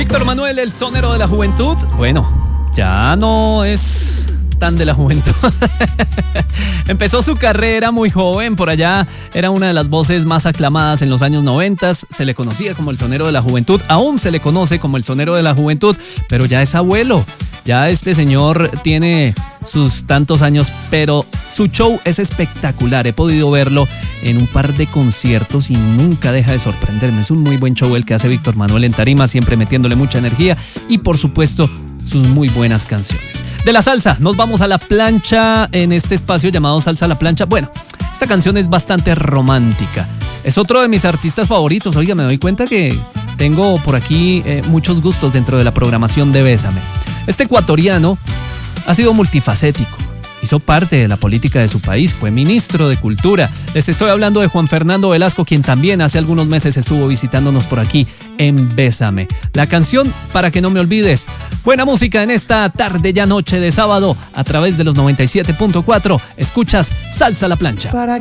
Víctor Manuel, el sonero de la juventud. Bueno, ya no es tan de la juventud. Empezó su carrera muy joven, por allá era una de las voces más aclamadas en los años 90, se le conocía como el sonero de la juventud, aún se le conoce como el sonero de la juventud, pero ya es abuelo. Ya este señor tiene sus tantos años, pero su show es espectacular. He podido verlo en un par de conciertos y nunca deja de sorprenderme. Es un muy buen show el que hace Víctor Manuel en tarima, siempre metiéndole mucha energía y por supuesto sus muy buenas canciones. De la salsa, nos vamos a la plancha en este espacio llamado Salsa a la Plancha. Bueno, esta canción es bastante romántica. Es otro de mis artistas favoritos. Oiga, me doy cuenta que tengo por aquí muchos gustos dentro de la programación de Bésame. Este ecuatoriano ha sido multifacético. Hizo parte de la política de su país, fue ministro de Cultura. Les estoy hablando de Juan Fernando Velasco, quien también hace algunos meses estuvo visitándonos por aquí en Bésame. La canción Para que no me olvides. Buena música en esta tarde ya noche de sábado a través de los 97.4. Escuchas Salsa a la Plancha.